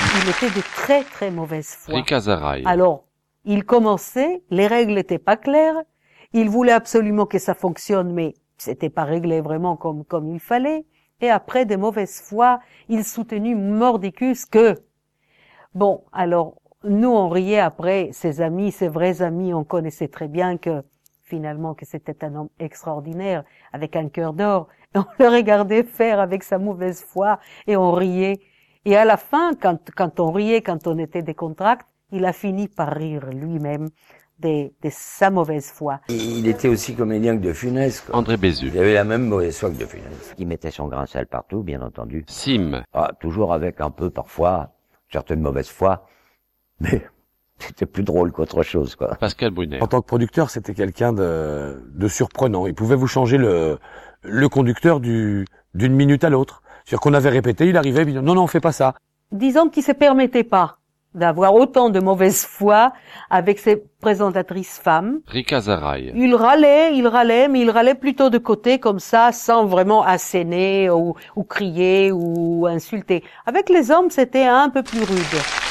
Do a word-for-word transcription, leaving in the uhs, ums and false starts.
il était de très très mauvaise foi. Ricazaraï. Alors, il commençait, les règles n'étaient pas claires, il voulait absolument que ça fonctionne, mais c'était pas réglé vraiment comme comme il fallait. Et après, de mauvaise foi, il soutenait mordicus que, bon, alors, nous, on riait après, ses amis, ses vrais amis, on connaissait très bien que, finalement, que c'était un homme extraordinaire, avec un cœur d'or. Et on le regardait faire avec sa mauvaise foi, et on riait. Et à la fin, quand, quand on riait, quand on était décontracté, il a fini par rire lui-même de, de sa mauvaise foi. Il était aussi comédien que De Funès, quoi. André Bézu. Il avait la même mauvaise foi que De Funès. Il mettait son grain de sel partout, bien entendu. Sim. Ah, toujours avec un peu, parfois, certaines mauvaises foi. Mais c'était plus drôle qu'autre chose, quoi. Pascal Brunet. En tant que producteur, c'était quelqu'un de, de surprenant. Il pouvait vous changer le, le conducteur du, d'une minute à l'autre. C'est-à-dire qu'on avait répété, il arrivait, il disait, non, non, on fait pas ça. Disons qu'il se permettait pas d'avoir autant de mauvaise foi avec ses présentatrices femmes. Ricazaraï. Il râlait, il râlait, mais il râlait plutôt de côté comme ça, sans vraiment asséner ou, ou crier ou insulter. Avec les hommes, c'était un peu plus rude.